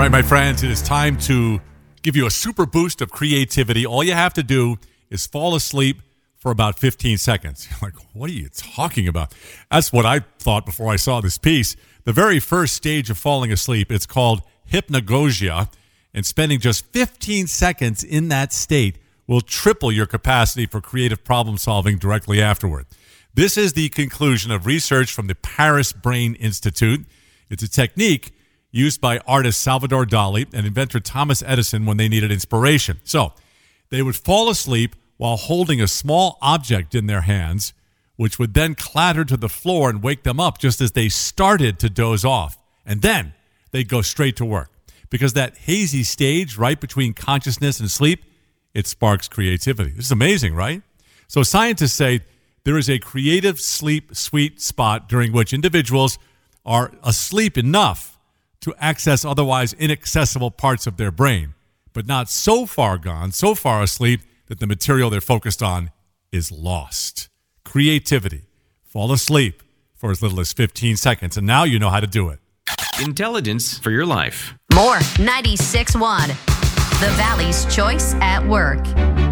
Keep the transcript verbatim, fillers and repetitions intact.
All right, my friends, it is time to give you a super boost of creativity. All you have to do is fall asleep for about fifteen seconds. You're like, what are you talking about? That's what I thought before I saw this piece. The very first stage of falling asleep, it's called hypnagogia, and spending just fifteen seconds in that state will triple your capacity for creative problem solving directly afterward. This is the conclusion of research from the Paris Brain Institute. It's a technique used by artist Salvador Dali and inventor Thomas Edison when they needed inspiration. So they would fall asleep while holding a small object in their hands, which would then clatter to the floor and wake them up just as they started to doze off. And then they'd go straight to work. Because that hazy stage right between consciousness and sleep, it sparks creativity. This is amazing, right? So scientists say there is a creative sleep sweet spot during which individuals are asleep enough to access otherwise inaccessible parts of their brain, but not so far gone, so far asleep that the material they're focused on is lost. Creativity. Fall asleep for as little as fifteen seconds, and now you know how to do it. Intelligence for your life. More ninety-six point one. The Valley's Choice at Work.